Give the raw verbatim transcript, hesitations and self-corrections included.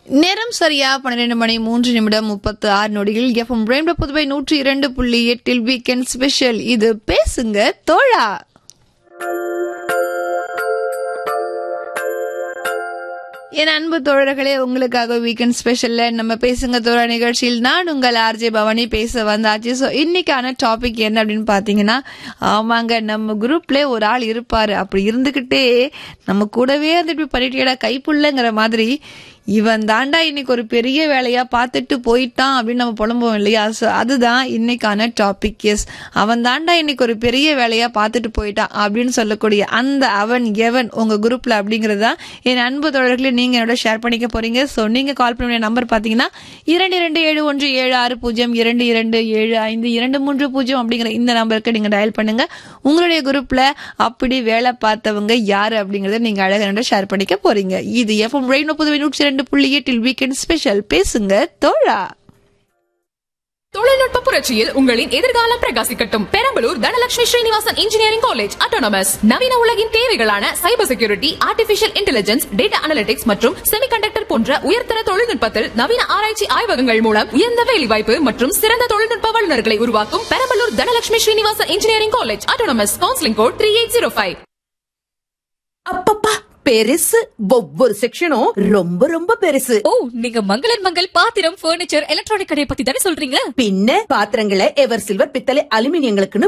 நேரம் சரியா பன்னிரண்டு மணி மூன்று நிமிடம் முப்பத்து ஆறு நொடிகள். எஃப்எம் ரெயின்போ புதுவை நூற்றி இரண்டு புள்ளி எட்டில் வீக்கெண்ட் ஸ்பெஷல். இது பேசுங்க தோழா. என் அன்பு தோழர்களே, உங்களுக்காக வீக்கெண்ட் ஸ்பெஷல்ல நம்ம பேசுங்க தோழா நிகழ்ச்சியில் நான் உங்கள் ஆர்ஜே பவானி பேச வந்தாச்சு. ஸோ இன்னைக்கான டாபிக் என்ன அப்படின்னு பாத்தீங்கன்னா, ஆமாங்க, நம்ம குரூப்ல ஒரு ஆள் இருப்பாரு, அப்படி இருந்துகிட்டே நம்ம கூடவே வந்து இப்படி பண்ணிட்டேடா கைப்புள்ளங்கிற மாதிரி இவன் தாண்டா இன்னைக்கு ஒரு பெரிய வேலையா பார்த்துட்டு போயிட்டான் அப்படின்னு நம்ம புலம்புவோம் இல்லையா? ஸோ அதுதான் இன்னைக்கான டாபிக். எஸ், அவன் தாண்டா இன்னைக்கு ஒரு பெரிய வேலையா பார்த்துட்டு போயிட்டான் அப்படின்னு சொல்லக்கூடிய அந்த அவன் எவன் உங்க குரூப்ல அப்படிங்கறதுதான் என் அன்பு தோழர்களே நீங்க என்னோட ஷேர் பண்ணிக்க போறீங்க. ஸோ நீங்க கால் பண்ண நம்பர் பாத்தீங்கன்னா இரண்டு இரண்டு ஏழு ஒன்று ஏழு ஆறு பூஜ்ஜியம் இரண்டு இரண்டு ஏழு ஐந்து இரண்டு மூன்று பூஜ்ஜியம் அப்படிங்கிற இந்த நம்பருக்கு நீங்க டயல் பண்ணுங்க. உங்களுடைய குரூப்ல அப்படி வேலை பார்த்தவங்க யாரு அப்படிங்கறத நீங்க அழகா என்னோட ஷேர் பண்ணிக்க போறீங்க. இது எஃப்எம் ரெயின்போ புதுவை நூற்றி இரண்டு புள்ளி எட்டில் வீக்கெண்ட் ஸ்பெஷல் பேசுங்க தோழா. தொழில்நுட்ப புரட்சியில் உங்களின் எதிர்காலம் பிரகாசிக்கட்டும். Perambalur Dhanalakshmi Srinivasan engineering college autonomous நவீன உலகின் தேவைகளான cyber security, artificial intelligence, data analytics மற்றும் செமிகண்டக்டர் போன்ற உயர்தர தொழில்நுட்பத்தில் நவீன ஆராய்ச்சி ஆய்வகங்கள் மூலம் உயர்ந்த வேலைவாய்ப்பு மற்றும் சிறந்த தொழில்நுட்ப வல்லுநர்களை உருவாக்கும் Perambalur Dhanalakshmi Srinivasan engineering college autonomous. Counselling code three eight zero five. அப்பப்பா, பெருசு. ஒவ்வொரு செக்ஷனும் ரொம்ப ரொம்ப பெருசு. ஓ, நீங்க மங்களன் மங்கள் பாத்திரம், பர்னிச்சர், எலக்ட்ரானிக் கடையை பத்தி தானே சொல்றீங்க? பின்ன பாத்திரங்களை எவர் சில்வர், பித்தளை, அலுமினியங்களுக்குன்னு